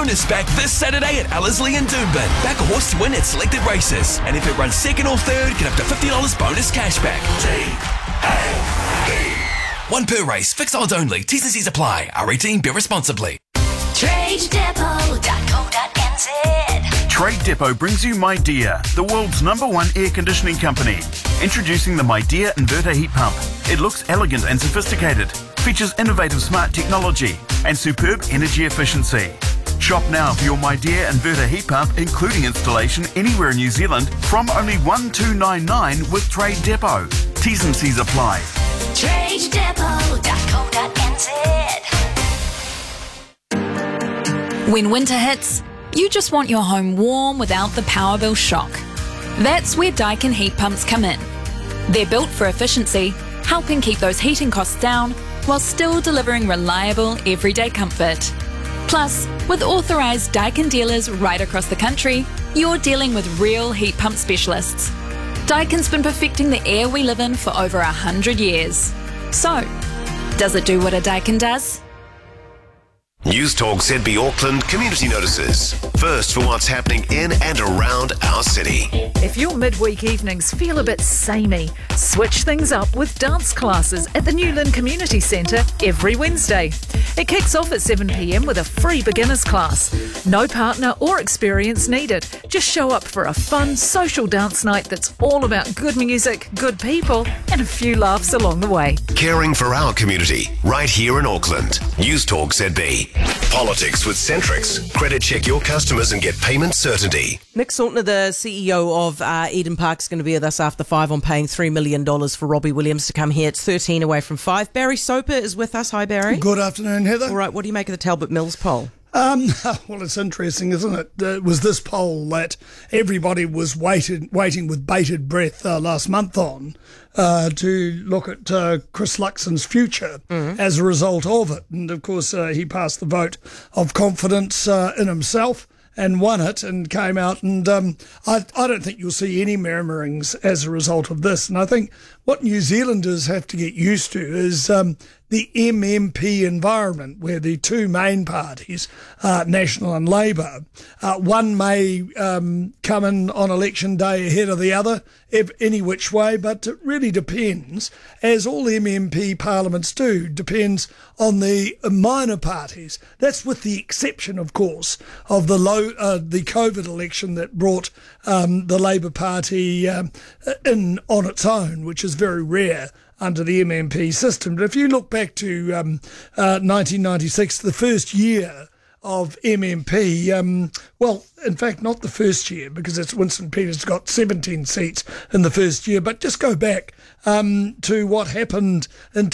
bonus back this Saturday at Ellerslie and Doomben. Back a horse to win at selected races. And if it runs second or third, get up to $50 bonus cashback. One per race, fixed odds only. T's and C's apply. R18, bet responsibly. TradeDepot.co.nz. Trade Depot brings you MyDear, the world's #1 air conditioning company. Introducing the MyDear inverter heat pump. It looks elegant and sophisticated, features innovative smart technology and superb energy efficiency. Shop now for your MyDear inverter heat pump, including installation anywhere in New Zealand from only $1,299 with Trade Depot. T's and C's apply. TradeDepot.co.nz. When winter hits, you just want your home warm without the power bill shock. That's where Daikin heat pumps come in. They're built for efficiency, helping keep those heating costs down while still delivering reliable everyday comfort. Plus, with authorised Daikin dealers right across the country, you're dealing with real heat pump specialists. Daikin's been perfecting the air we live in for over 100 years. So, does it do what a Daikin does? News Talk ZB Auckland community notices. First for what's happening in and around our city. If your midweek evenings feel a bit samey, switch things up with dance classes at the Newland Community Centre every Wednesday. It kicks off at 7 p.m. with a free beginners class. No partner or experience needed. Just show up for a fun social dance night that's all about good music, good people, and a few laughs along the way. Caring for our community right here in Auckland. News Talk ZB. Politics with Centrix. Credit check your customers and get payment certainty. Nick Saltner, the CEO of Eden Park, is going to be with us after 5 on paying $3 million for Robbie Williams to come here. It's 13 away from 5. Barry Soper is with us. Hi, Barry. Good afternoon, Heather. All right, what do you make of the Talbot Mills poll? Well, it's interesting, isn't it? It was this poll that everybody was waiting with bated breath last month on to look at Chris Luxon's future as a result of it. And, of course, he passed the vote of confidence in himself and won it and came out. And I don't think you'll see any murmurings as a result of this. And I think what New Zealanders have to get used to is the MMP environment, where the two main parties, National and Labour, one may come in on election day ahead of the other, any which way, but it really depends, as all MMP parliaments do, depends on the minor parties. That's with the exception, of course, of the COVID election that brought the Labour Party in on its own, which is very rare under the MMP system. But if you look back to 1996, the first year of MMP, well, in fact, not the first year, because it's Winston Peters got 17 seats in the first year, but just go back to what happened in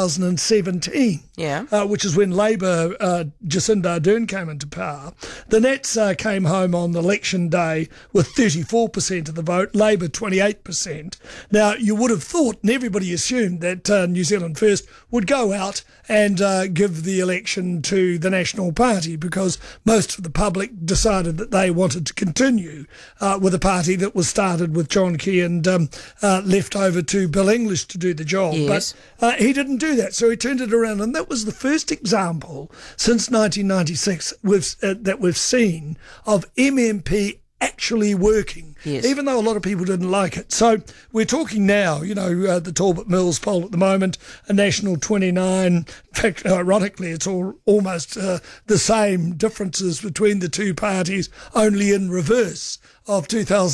2017, which is when Labour, Jacinda Ardern came into power. The Nats came home on election day with 34% of the vote, Labour 28%. Now, you would have thought, and everybody assumed, that New Zealand First would go out and give the election to the National Party, because most of the public decided that they wanted to continue with a party that was started with John Key and left over to Bill English to do the job. Yes. But he didn't do that, so he turned it around, and that was the first example since 1996 that we've seen of MMP actually working, even though a lot of people didn't like it. So we're talking now, the Talbot Mills poll at the moment, a national 29. In fact, ironically, it's almost the same differences between the two parties, only in reverse of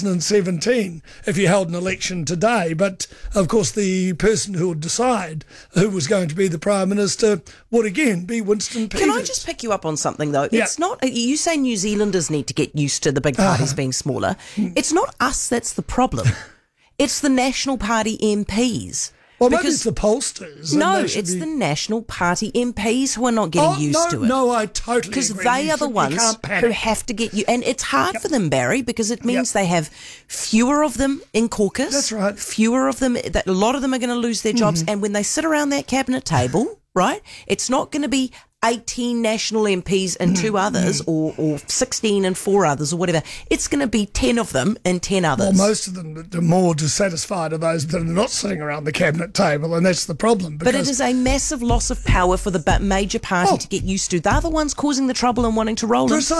2017 if you held an election today. But of course the person who would decide who was going to be the Prime Minister would again be Winston Peters. Can I just pick you up on something though? Yeah. It's not, you say New Zealanders need to get used to the big parties being smaller. It's not us that's the problem. It's the National Party MPs. Well, maybe it's the pollsters. No, it's the National Party MPs who are not getting used to it. No, I totally agree. Because they are the ones who have to get you. And it's hard for them, Barry, because it means they have fewer of them in caucus. That's right. Fewer of them. A lot of them are going to lose their jobs. And when they sit around that cabinet table, right, it's not going to be 18 national MPs and 2 others, or 16 and 4 others, or whatever. It's going to be 10 of them and 10 others. Well, most of them, the more dissatisfied are those that are not sitting around the cabinet table, and that's the problem. But it is a massive loss of power for the major party to get used to. They're the ones causing the trouble and wanting to roll them.